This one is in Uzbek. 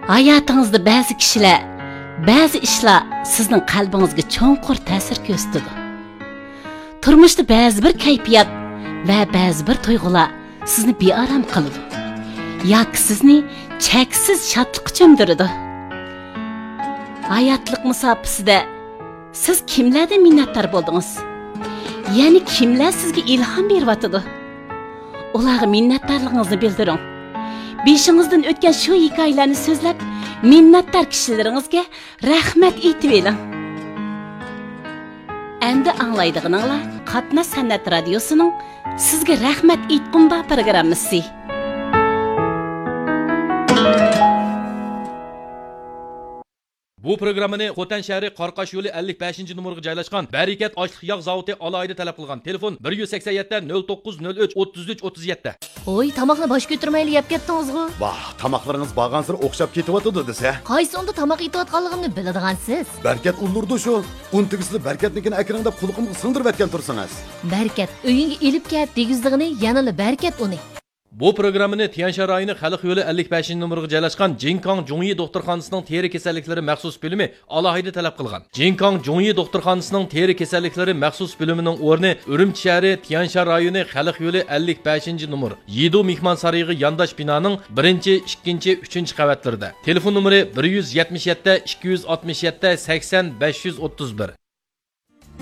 Hayatınızda ba'zi kishilar, ba'zi ishlar sizning qalbingizga cho'nqur ta'sir ko'rsatadi. Turmushda ba'zi bir kayfiyat va ba'zi bir tuyg'ular sizni bearam qiladi. Yoki sizni cheksiz shodlikka cho'mdiradi. Hayotlik musofasida siz kimlardan minnatdor bo'ldingiz? Ya'ni kimlar sizga ilhom beryotdi? Ularga minnatdorligingizni bildiring. Beshingizdan o'tgan shu hikoyalarni so'zlab, minnatdor kishilaringizga rahmat aytib eling. Endi anglaydiganinglar Qatnash san'at radiosining sizga rahmat aytqumba programmasi. Bu programmani Xotan shahri Qarqash yo'li 55 numaraga joylashgan Barakat ochliq yog' zavodi alohida talab qilgan. Telefon 187 0903 33 37. Oy, tamoqni bosh ko'tirmayli yeb ketdingizmi? Vah, tamoqlaringiz bag'ansir o'xshab ketyapti desa. Qaysi onda tamoq yetayotganligimni biladigansiz. Barakat ulurdi shu. Untigisli Barakatnikini akringda qulqimga sindirib etgan tursangiz. Barakat uyingga elib kelib tegizdig'ini yanali Barakat uni. Bu programmani Tianshan rayoni Xalq yo'li 55 numaraga joylashgan Jinkang Jungyi doktorxonasining teri kasalliklari maxsus bo'limi alohida talab qilgan. Jinkang Jungyi doktorxonasining teri kasalliklari maxsus bo'limining o'rni Urumchi shahri Tianshan rayoni Xalq yo'li 55 numar. Yidu mehmon sarayiga yondosh binoning 1-2-3 qavatlarida. Telefon nomeri 177 267 80 531.